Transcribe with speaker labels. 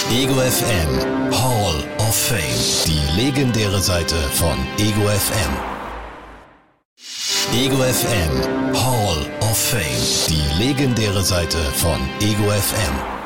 Speaker 1: Ego FM Hall of Fame. Die legendäre Seite von Ego FM. Ego FM Hall of Fame. Die legendäre Seite von Ego FM.